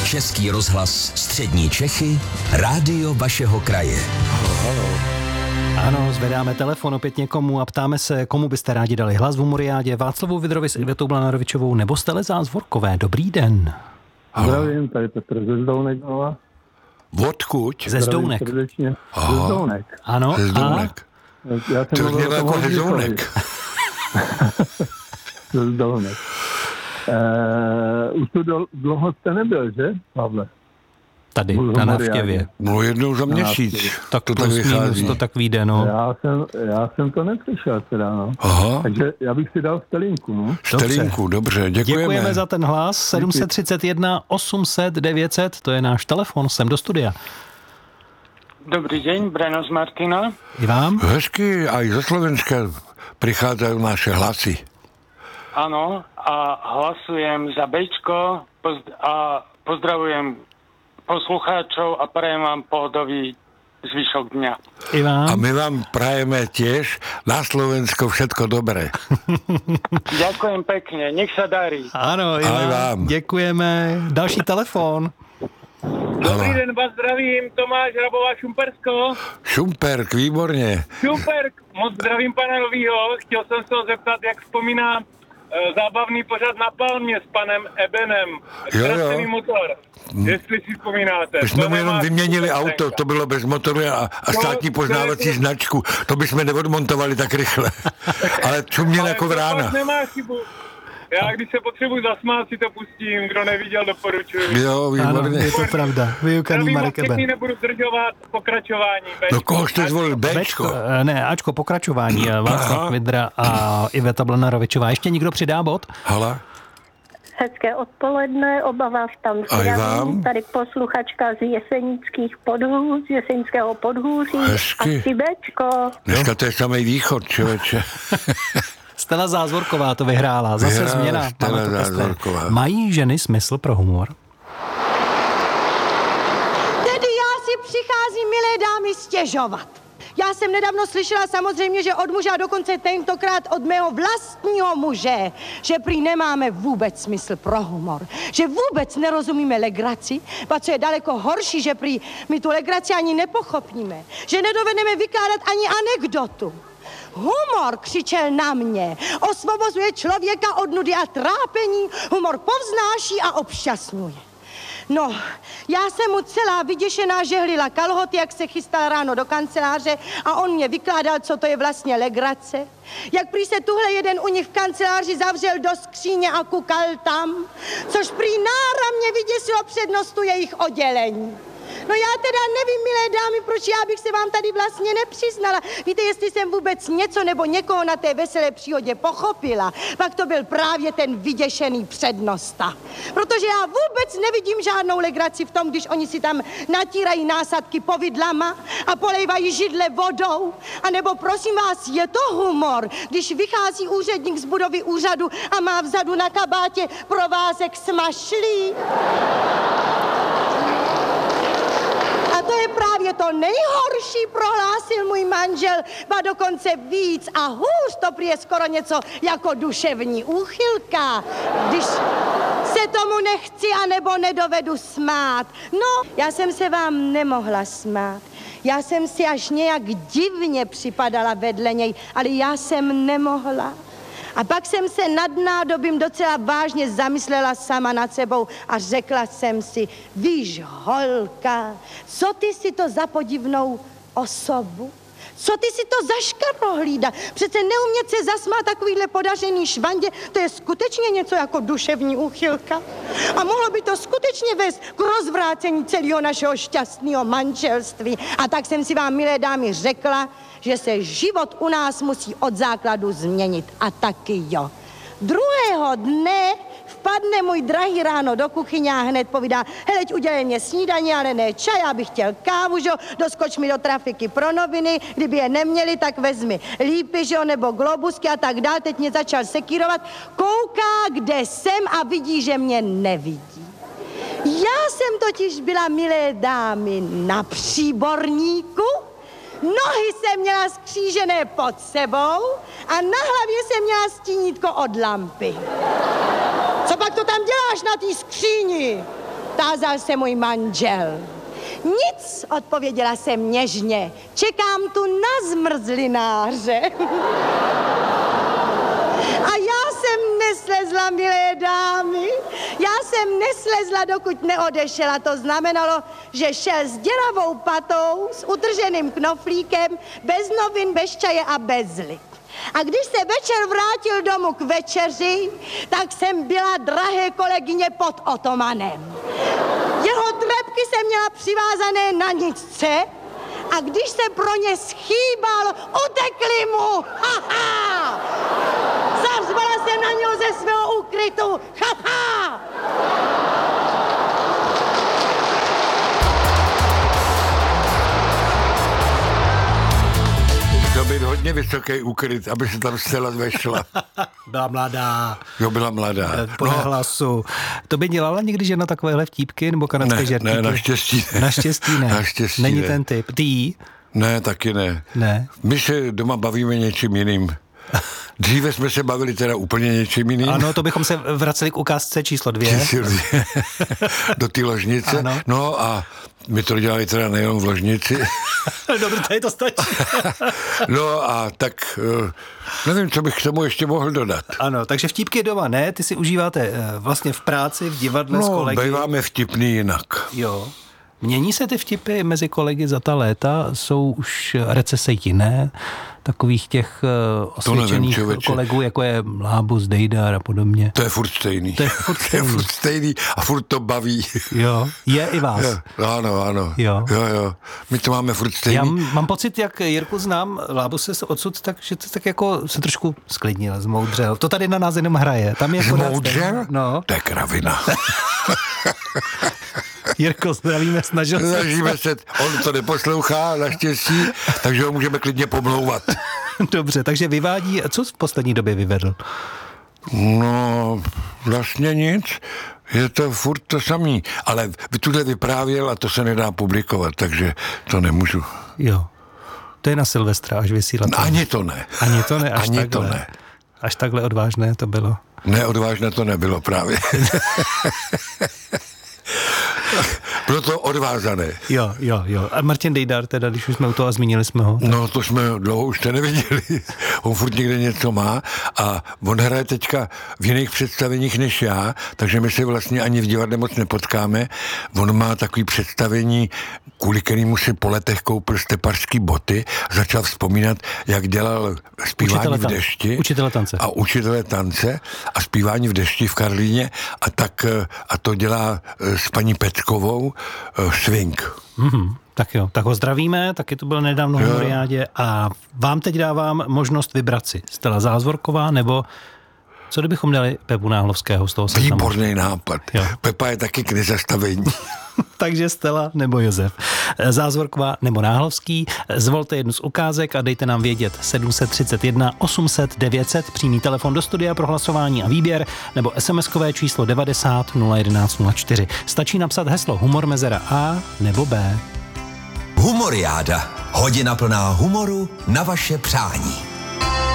Český rozhlas Střední Čechy, rádio vašeho kraje. Ano, zvedáme telefon opět někomu a ptáme se, komu byste rádi dali hlas v Humoriádě, Václavu Vidrovi s Ivetou Blanarovičovou nebo Stele Zvorkové. Dobrý den. Zdravím, tady Petr ze Zdounek. Odkud? Ze Zdounek. Ze Zdounek. Ano. Ze Zdounek. To znělo jako Hezounek. Ze Zdounek. Už tu dlouho jste nebyl, že, Pavle? Tady, na návštěvě. No jednou za měsíc. Tak to tak vychází. To tak vyjde, no. Já jsem to nepřišel teda, no. Aha. Takže já bych si dal Stelinku, no. Stelinku, dobře, děkujeme. Děkujeme za ten hlas. 731 800 900, to je náš telefon, sem do studia. Dobrý deň, Breno z Martina. I vám? Hezky, aj zo Slovenska prichádzajú naše hlasy. Áno, a hlasujem za Bčko a pozdravujem poslucháčov a prajem vám pohodový zvyšok dňa. I vám. A my vám prajeme tiež na Slovensko všetko dobré. Ďakujem pekne, nech sa darí. Ano, i vám. Děkujeme. Další telefon. Dobrý den, vás zdravím, Tomáš Hrabová, Šumpersko. Šumperk, výborně. Šumperk, moc zdravím pana Novýho. Chtěl jsem se ho zeptat, jak vzpomíná zábavný pořad na Palmě s panem Ebenem. Ztracený motor. Jestli si vzpomínáte. My jsme mu jenom vyměnili auto, to bylo bez motoru a státní poznávací značku. To bychom neodmontovali tak rychle. Ale čuměl jako vrána. Nemá chybu. Já, když se potřebuji zasmát, si to pustím. Kdo neviděl, doporučuji. Jo, výborně. Ano, je to pravda. Vyukaný Marek Eben. Nebudu zdržovat pokračování. Do koho jste zvolil? Bčko? Ne, Ačko, pokračování. Václav Vidra a Iveta Blanarovičová. Ještě někdo přidá bod? Hala? Hezké odpoledne, oba vás tam zdravím. Tady posluchačka z Jesenického podhůří. Hezky. A Cibečko. Dneska to je samej východ, člověče. Stela Zázvorková to vyhrála. Zase změna. Stela Zázvorková. Mají ženy smysl pro humor? Tedy já si přicházím, milé dámy, stěžovat. Já jsem nedávno slyšela samozřejmě, že od muže a dokonce tentokrát od mého vlastního muže, že prý nemáme vůbec smysl pro humor, že vůbec nerozumíme legraci, a co je daleko horší, že prý my tu legraci ani nepochopíme, že nedovedeme vykládat ani anekdotu. Humor, křičel na mě, osvobozuje člověka od nudy a trápení, humor povznáší a obšťastňuje. No, já jsem mu celá vyděšená žehlila kalhoty, jak se chystal ráno do kanceláře a on mě vykládal, co to je vlastně legrace. Jak prý se tuhle jeden u nich v kanceláři zavřel do skříně a kukal tam, což prý náramně vyděsilo přednostu jejich oddělení. No já teda nevím, milé dámy, proč já bych se vám tady vlastně nepřiznala. Víte, jestli jsem vůbec něco nebo někoho na té veselé příhodě pochopila, pak to byl právě ten vyděšený přednosta. Protože já vůbec nevidím žádnou legraci v tom, když oni si tam natírají násadky povidlama a polejvají židle vodou. A nebo prosím vás, je to humor, když vychází úředník z budovy úřadu a má vzadu na kabátě provázek smašlí. A to je právě to nejhorší, prohlásil můj manžel, ba dokonce víc a hůř, to prý je skoro něco jako duševní úchylka, když se tomu nechci anebo nedovedu smát. No, já jsem se vám nemohla smát. Já jsem si až nějak divně připadala vedle něj, ale já jsem nemohla. A pak jsem se nad nádobím docela vážně zamyslela sama nad sebou a řekla jsem si, víš, holka, co ty si to za podivnou osobu? Co ty si to za škarohlída? Přece neumět se zasmát takovýhle podařený švandě, to je skutečně něco jako duševní úchylka. A mohlo by to skutečně vést k rozvrácení celého našeho šťastného manželství. A tak jsem si vám, milé dámy, řekla, že se život u nás musí od základu změnit. A taky jo. Druhého dne vpadne můj drahý ráno do kuchyně a hned povídá, heleď, udělej mě snídaní, ale ne čaj, já bych chtěl kávu, že jo, doskoč mi do trafiky pro noviny, kdyby je neměli, tak vezmi lípy, že jo, nebo globusky a tak dál. Teď mě začal sekírovat, kouká, kde jsem a vidí, že mě nevidí. Já jsem totiž byla, milé dámy, na příborníku, nohy jsem měla skřížené pod sebou a na hlavě jsem měla stínítko od lampy. Co pak to tam děláš na té skříni? Tázal se můj manžel. Nic, odpověděla jsem něžně. Čekám tu na zmrzlináře. A já jsem neslezla, milé dámy. Já jsem neslezla, dokud neodešel. A to znamenalo, že šel s děravou patou, s utrženým knoflíkem, bez novin, bez čaje a bez lip. A když se večer vrátil domů k večeři, tak jsem byla, drahé kolegyně, pod otomanem. Jeho trepky jsem měla přivázané na nicce a když se pro ně schýbal, utekli mu. Ha-ha! Zařvala jsem na něho ze svého úkrytu. Ha-ha! To být hodně vysoký úkryt, aby se tam zcela vešla. Byla mladá. Jo, byla mladá. Podle hlasu. To by dělala někdy žena takovéhle vtípky nebo kanadské žertíky? Ne, naštěstí ne. Naštěstí ne. Naštěstí Není ne. ten typ. Ty? Ne, taky ne. Ne. My se doma bavíme něčím jiným. Dříve jsme se bavili teda úplně něčím jiným. Ano, to bychom se vraceli k ukázce číslo 2. Do té ložnice. Ano. No a my to dělali teda nejenom v ložnici. Dobře, tady to stačí. No a tak nevím, co bych k tomu ještě mohl dodat. Ano, takže vtípky doma ne, ty si užíváte vlastně v práci, v divadle s kolegy. No, býváme vtipný jinak. Jo. Mění se ty vtipy mezi kolegy za ta léta? Jsou už recese jiné? Takových těch osvědčených kolegů, jako je Lábus, Dejdar a podobně. To je furt stejný. To je furt stejný a furt to baví. Jo, je i vás. Jo, ano. Jo. My to máme furt stejný. Já mám pocit, jak Jirku znám, Lábus se odsud, takže to tak jako se trošku sklidnil, zmoudřel. To tady na nás jenom hraje. Tam je zmoudřel? No. To je kravina. Jirko, zdravíme, snažíme se. On to neposlouchá, naštěstí, takže ho můžeme klidně pomlouvat. Dobře, takže vyvádí, co v poslední době vyvedl? No, vlastně nic. Je to furt to samý. Ale tuhle vyprávěl a to se nedá publikovat, takže to nemůžu. Jo. To je na Silvestra, až vysílat. Ani to ne. Ani to ne. Až takhle odvážné to bylo. Ne, odvážné to nebylo právě. Bylo to odvázané. Jo. A Martin Dejdar teda, když už jsme u toho a zmínili jsme ho. Tak... No, to jsme dlouho už neviděli. On furt někde něco má a on hraje teďka v jiných představeních než já, takže my se vlastně ani v divadle moc nepotkáme. On má takový představení, kvůli kterému si po letech koupil stepařský boty, začal vzpomínat, jak dělal zpívání v dešti. Učitele tance a zpívání v dešti v Karlíně a to dělá s paní Peckovou swing. Tak jo, tak ho zdravíme, taky to bylo nedávno v Humoriádě a vám teď dávám možnost vybrat si Stella Zázvorková nebo co kdybychom dali Pepu Náhlovského z toho seznamu? Výborný nápad. Jo. Pepa je taky k nezastavení. Takže Stella nebo Josef. Zázvorková nebo Náhlovský. Zvolte jednu z ukázek a dejte nám vědět 731 800 900, přímý telefon do studia pro hlasování a výběr, nebo SMS-kové číslo 90 011 04. Stačí napsat heslo Humor mezera A nebo B. Humoriáda. Hodina plná humoru na vaše přání.